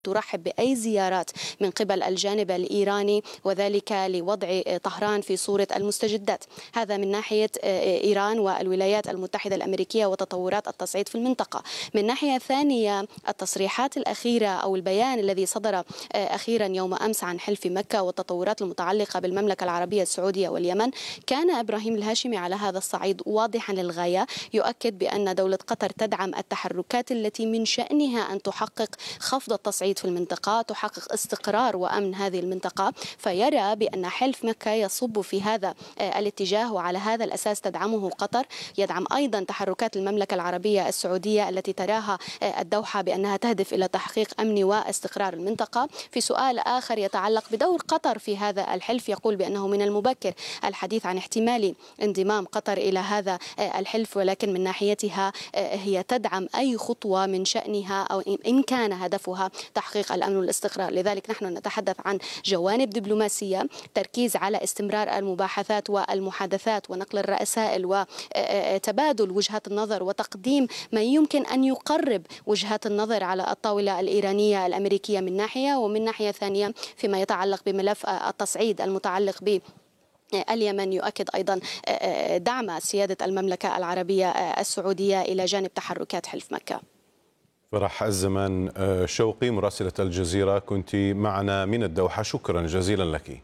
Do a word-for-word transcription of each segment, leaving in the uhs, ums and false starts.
ترحب بأي زيارات من قبل الجانب الإيراني، وذلك لوضع طهران في صورة المستجدات. هذا من ناحية إيران والولايات المتحدة الأمريكية وتطورات التصعيد في المنطقة. من ناحية ثانية، التصريحات الأخيرة أو البيان الذي صدر أخيرا يوم أمس عن حلف مكة والتطورات المتعلقة بالمملكة العربية السعودية واليمن، كان إبراهيم الهاشمي على هذا الصعيد واضحا للغاية، يؤكد بأن دولة قطر تدعم التحركات التي من شأنها أن تحقق خفض التصعيد في المنطقة، تحقق استقرار وأمن هذه المنطقة، فيرى بأن حلف مكة يصب في هذا الاتجاه، وعلى هذا الأساس تدعمه قطر. يدعم أيضا تحركات المملكة العربية السعودية التي تراها الدوحة بأنها تهدف إلى تحقيق أمن واستقرار المنطقة. في سؤال آخر يتعلق بدور قطر في هذا الحلف، يقول بأنه من المبكر الحديث عن احتمال انضمام قطر إلى هذا الحلف، ولكن من ناحيتها هي تدعم أي خطوة من شأنها أو إن كان هدفها تحقيق الأمن والاستقرار. لذلك نحن نتحدث عن جوانب دبلوماسية، تركيز على استمرار المباحثات والمحادثات ونقل الرسائل وتبادل وجهات النظر وتقديم ما يمكن أن يقرب وجهات النظر على الطاولة الإيرانية الأمريكية من ناحية، ومن ناحية ثانية فيما يتعلق بملف التصعيد المتعلق ب اليمن يؤكد أيضا دعم سيادة المملكة العربية السعودية إلى جانب تحركات حلف مكة. فرح الزمان شوقي مراسلة الجزيرة، كنت معنا من الدوحة، شكرا جزيلا لك.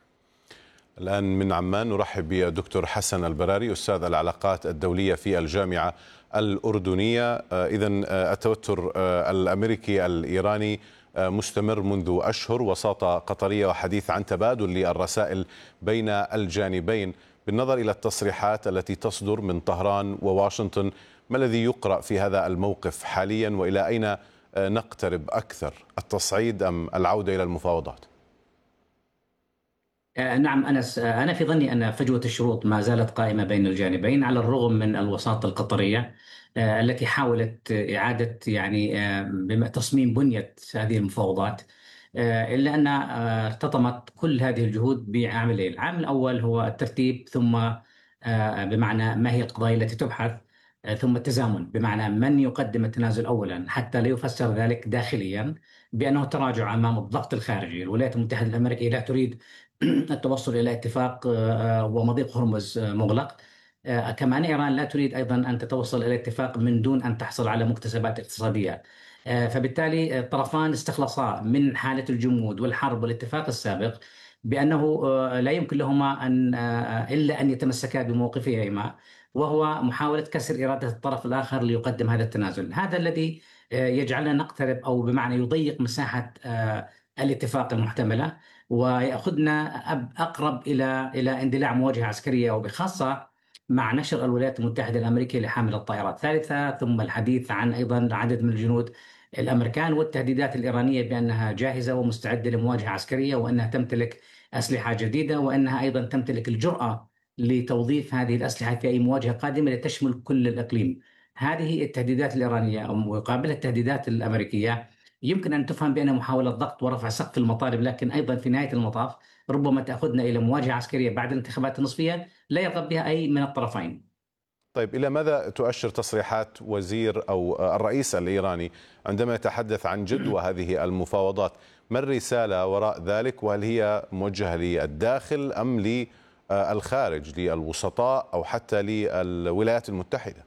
الآن من عمان نرحب بالدكتور حسن البراري، أستاذ العلاقات الدولية في الجامعة الأردنية. إذن التوتر الأمريكي الإيراني مستمر منذ أشهر، وساطة قطرية وحديث عن تبادل للرسائل بين الجانبين. بالنظر إلى التصريحات التي تصدر من طهران وواشنطن، ما الذي يقرأ في هذا الموقف حاليا، وإلى أين نقترب أكثر، التصعيد أم العودة إلى المفاوضات؟ نعم أنس، أنا في ظني أن فجوة الشروط ما زالت قائمة بين الجانبين على الرغم من الوساطة القطرية التي حاولت إعادة يعني تصميم بنية هذه المفاوضات، إلا أن ارتطمت كل هذه الجهود بعاملين. العامل الأول هو الترتيب، ثم بمعنى ما هي القضايا التي تبحث، ثم التزامن بمعنى من يقدم التنازل أولا، حتى لا يفسر ذلك داخليا بأنه تراجع أمام الضغط الخارجي. الولايات المتحدة الأمريكية لا تريد التوصل إلى اتفاق ومضيق هرمز مغلق، كمان إيران لا تريد أيضا أن تتوصل إلى اتفاق من دون أن تحصل على مكتسبات اقتصادية. فبالتالي الطرفان استخلصا من حالة الجمود والحرب والاتفاق السابق بأنه لا يمكن لهما أن إلا أن يتمسكا بموقفهما، وهو محاولة كسر إرادة الطرف الآخر ليقدم هذا التنازل. هذا الذي يجعلنا نقترب، أو بمعنى يضيق مساحة الاتفاق المحتملة، ويأخذنا أقرب إلى إلى اندلاع مواجهة عسكرية، وبخاصة مع نشر الولايات المتحدة الأمريكية لحامل الطائرات. ثالثا، ثم الحديث عن أيضا عدد من الجنود الأمريكان والتهديدات الإيرانية بأنها جاهزة ومستعدة لمواجهة عسكرية، وأنها تمتلك أسلحة جديدة، وأنها أيضا تمتلك الجرأة لتوظيف هذه الأسلحة في أي مواجهة قادمة لتشمل كل الإقليم. هذه التهديدات الإيرانية ومقابل التهديدات الأمريكية يمكن أن تفهم بأنها محاولة ضغط ورفع سقف المطالب، لكن أيضا في نهاية المطاف ربما تأخذنا إلى مواجهة عسكرية بعد الانتخابات النصفية لا يرغب بها أي من الطرفين. طيب، إلى ماذا تؤشر تصريحات وزير أو الرئيس الإيراني عندما يتحدث عن جدوى هذه المفاوضات؟ ما الرسالة وراء ذلك؟ وهل هي موجهة للداخل أم للخارج، للوسطاء أو حتى للولايات المتحدة؟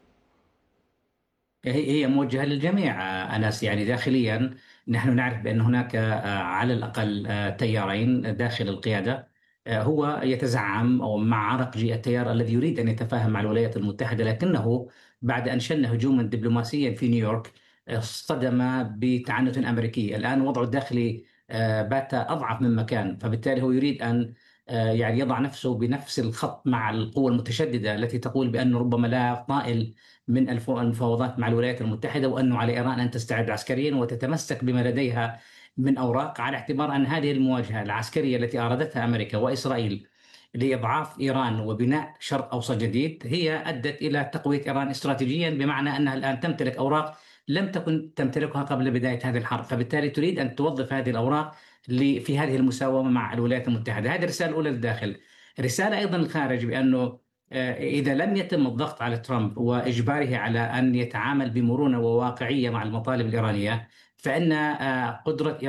هي موجهة للجميع أناس. يعني داخليا نحن نعرف بأن هناك على الأقل تيارين داخل القيادة. هو يتزعم أو مع عرقجي التيار الذي يريد أن يتفاهم مع الولايات المتحدة، لكنه بعد أن شن هجوما دبلوماسيا في نيويورك اصطدم بتعنت أمريكي. الآن وضعه الداخلي بات أضعف من مكان، فبالتالي هو يريد أن يعني يضع نفسه بنفس الخط مع القوى المتشددة التي تقول بأن ربما لا طائل من المفاوضات مع الولايات المتحدة، وأنه على إيران أن تستعد عسكريا وتتمسك بما لديها من أوراق، على اعتبار أن هذه المواجهة العسكرية التي أرادتها أمريكا وإسرائيل لإضعاف إيران وبناء شرق أوسط جديد هي أدت إلى تقوية إيران استراتيجيا، بمعنى أنها الآن تمتلك أوراق لم تكن تمتلكها قبل بداية هذه الحرب، فبالتالي تريد أن توظف هذه الأوراق في هذه المساومة مع الولايات المتحدة. هذه الرسالة الأولى للداخل. رسالة أيضا للخارج بأنه إذا لم يتم الضغط على ترامب وإجباره على أن يتعامل بمرونة وواقعية مع المطالب الإيرانية، فإن قدرة